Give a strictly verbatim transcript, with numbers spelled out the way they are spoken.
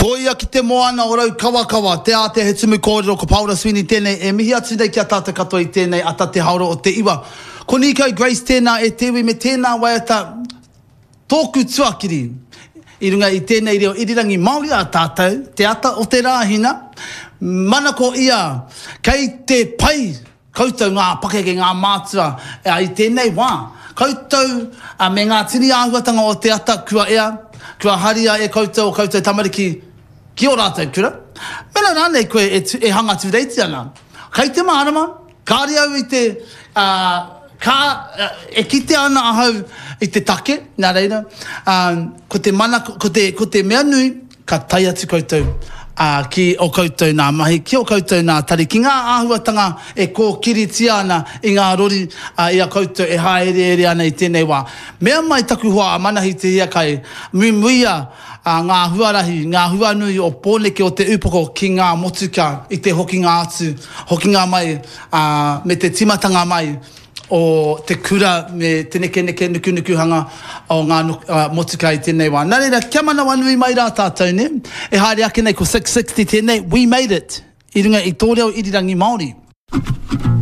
Ko ia ki te moana o rau kawa kawa, te a te he tumu kōrero ko Paula Sweeney tēnei, e mihi atu nei ki a tātou katoa i tēnei ata te haoro o te iwa. Ko Nico Grace tēnā e tewi me tēnā waiata tōku tuakiri. I runga i tēnei reo irirangi Māori a tātou, te ata o te rāhina, mana ko ia, kei te pai, koutou ngā pakeke ngā mātua, e i tēnei wā. Koutou a me ngā tini āhuatanga o te ata kua ea, kua haria e koutou o koutou tamariki ki o rātou kura. Mena rānei koe e, e hanga tūreiti ana. Kei te maharama, kāri au i te, uh, kā, uh, e kite ana ahau i te take, nā reira. Um, ko te mana, ko te, ko te mea nui, ka tai atu koutou. Uh, ki o koutou nā mahi, ki o koutou nā tari, ki ngā āhuatanga e kō kiriti ana i ngā rori uh, i a koutou e haere ere ana i tēnei wā. Mea mai taku hoa a manahi te hia kai, muimuia uh, ngā huarahi, ngā huanui o pōneke o te upoko ki ngā motuka i te hokinga atu, hokinga mai uh, me te timatanga mai o te kura me te neke neke nuku nuku hanga o ngā uh, motuka i tēnei wā. Nā reira, kia mana wanui mai rā tātou ne, e haere ake nei ko six sixty tēnei, we made it, i runga i tōreo irirangi Māori.